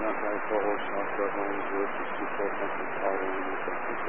not thy fault, not thy own good, to seek thy country, power, and